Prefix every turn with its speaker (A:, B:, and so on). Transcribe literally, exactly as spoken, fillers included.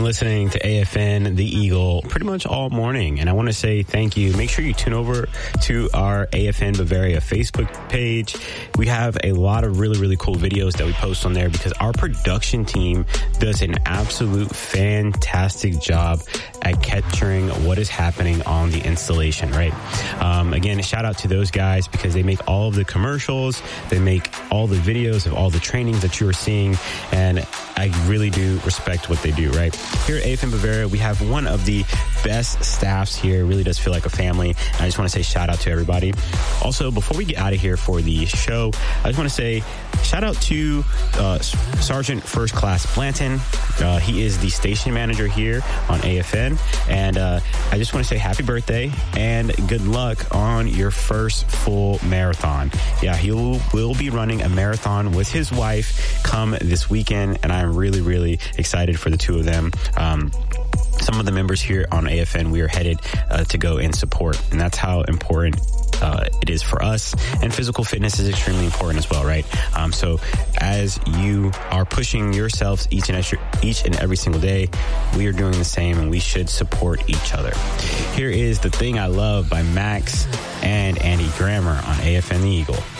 A: listening to A F N, The Eagle, pretty much all morning. And I want to say thank you. Make sure you tune over to our A F N Bavaria Facebook page. We have a lot of really, really cool videos that we post on there because our production team does an absolute fantastic job at capturing what is happening on the installation, right? Um, again, a shout out to those guys because they make all of the commercials. They make all the videos of all the trainings that you are seeing. And I really do respect what they do, right? Here at A F N Bavaria, we have one of the best staffs here. It really does feel like a family. And I just want to say shout out to everybody. Also, before we get out of here for the show, I just want to say shout out to uh, Sergeant First Class Blanton. Uh, he is the station manager here on A F N. And uh, I just want to say happy birthday and good luck on your first full marathon. Yeah, he will, will be running a marathon with his wife come this weekend. And I'm really, really excited for the two of them. Um, some of the members here on A F N, we are headed uh, to go and support. And that's how important Uh, it is for us, and physical fitness is extremely important as well, right? Um, so as you are pushing yourselves each and every, each and every single day, we are doing the same, and we should support each other. Here is The Thing I Love by Max and Andy Grammer on A F N The Eagle.